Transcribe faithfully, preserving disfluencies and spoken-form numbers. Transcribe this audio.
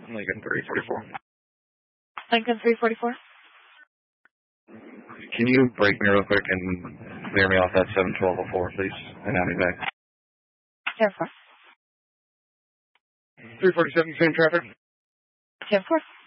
Lincoln three forty-four. Lincoln three forty-four. Can you break me real quick and clear me off that seven twelve oh four, please, and have me back? ten four. three forty-seven, same traffic? ten four.